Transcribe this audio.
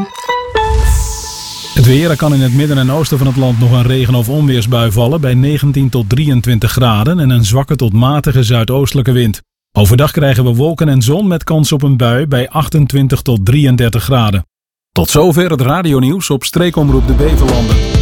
Het weer, er kan in het midden en oosten van het land nog een regen- of onweersbui vallen bij 19 tot 23 graden en een zwakke tot matige zuidoostelijke wind. Overdag krijgen we wolken en zon met kans op een bui bij 28 tot 33 graden. Tot zover het radionieuws op Streekomroep de Beverlanden.